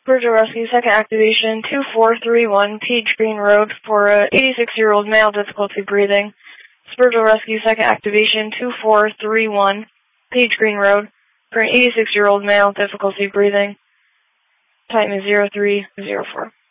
Virtual Rescue, second activation, 2431 Page Green Road for a 86-year-old male, difficulty breathing. Virtual Rescue, second activation, 2431 Page Green Road for an 86-year-old male, difficulty breathing. Time is 0304.